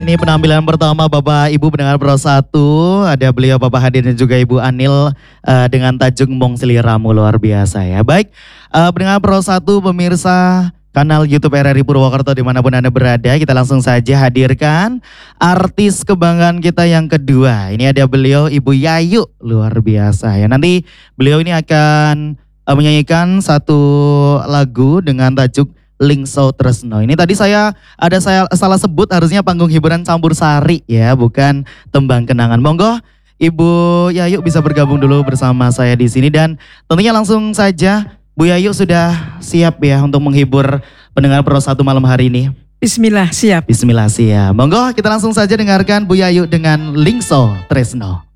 ini penampilan pertama Bapak Ibu pendengar Pro 1. Ada beliau Bapak Hadir dan juga Ibu Anil dengan tajuk Mong Seliramu, luar biasa ya. Baik, pendengar Pro 1 pemirsa kanal YouTube RRI Purwokerto dimanapun Anda berada, kita langsung saja hadirkan artis kebanggaan kita yang kedua. Ini ada beliau Ibu Yayu, luar biasa ya. Nanti beliau ini akan menyanyikan satu lagu dengan tajuk Lingso Tresno. Ini tadi saya salah sebut, harusnya panggung hiburan campur sari ya, bukan tembang kenangan. Monggo Ibu Yayu bisa bergabung dulu bersama saya di sini dan tentunya langsung saja Bu Yayu sudah siap ya untuk menghibur pendengar Pro 1 malam hari ini. Bismillah, siap. Bismillah siap. Monggo kita langsung saja dengarkan Bu Yayu dengan Lingso Tresno.